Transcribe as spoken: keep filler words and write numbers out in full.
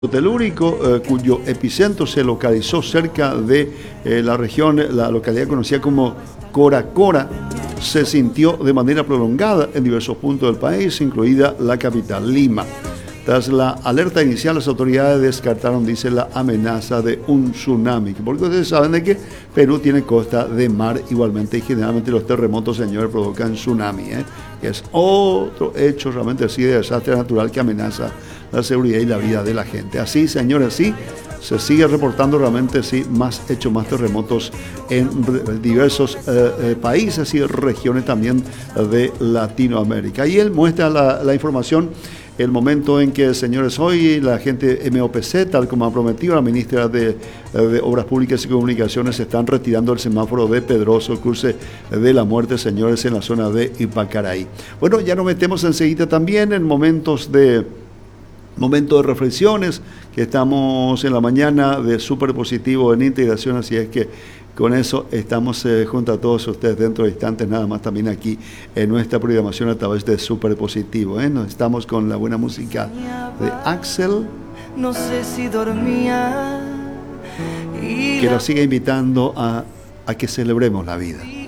Telúrico, eh, cuyo epicentro se localizó cerca de eh, la región, la localidad conocida como Coracora, se sintió de manera prolongada en diversos puntos del país, incluida la capital, Lima. Tras la alerta inicial, las autoridades descartaron, dice, la amenaza de un tsunami, porque ustedes saben de que Perú tiene costa de mar igualmente, y generalmente los terremotos, señores, provocan tsunami, ¿eh? que es otro hecho realmente así de desastre natural que amenaza la seguridad y la vida de la gente. Así, señores, sí, se sigue reportando realmente, sí, más hechos, más terremotos en diversos eh, eh, países y regiones también de Latinoamérica. Y él muestra la, la información. El momento en que, señores, hoy la gente M O P C, tal como ha prometido la ministra de, de Obras Públicas y Comunicaciones, están retirando el semáforo de Pedroso, cruce de la muerte, señores, en la zona de Ipacaraí. Bueno, ya nos metemos enseguida también en momentos de momento de reflexiones, que estamos en la mañana de Súper Positivo en Integración, así es que con eso estamos eh, junto a todos ustedes dentro de instantes, nada más también aquí en nuestra programación a través de Súper Positivo. ¿eh? Nos estamos con la buena música de Axel, no sé si dormía, y que nos sigue invitando a, a que celebremos la vida.